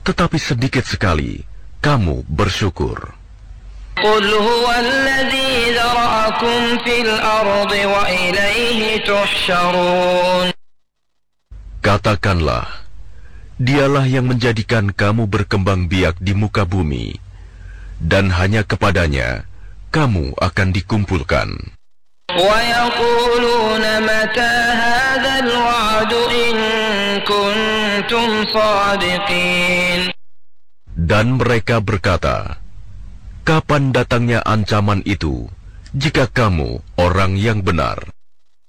tetapi sedikit sekali kamu bersyukur. قل هو الذي ذرأكم في الأرض وإليه تحشرون. Katakanlah, dialah yang menjadikan kamu berkembang biak di muka bumi, dan hanya kepadanya kamu akan dikumpulkan. ويقولون متى هذا الوعد إن كنتم صادقين. Dan mereka berkata, kapan datangnya ancaman itu, jika kamu orang yang benar?